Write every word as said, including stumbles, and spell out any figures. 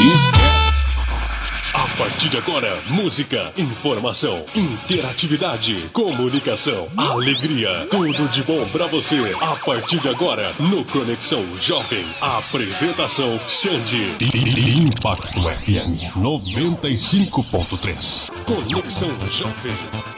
A partir de agora, música, informação, interatividade, comunicação, alegria, tudo de bom pra você. A partir de agora, no Conexão Jovem, apresentação Xande. Impacto F M noventa e cinco ponto três. Conexão Jovem.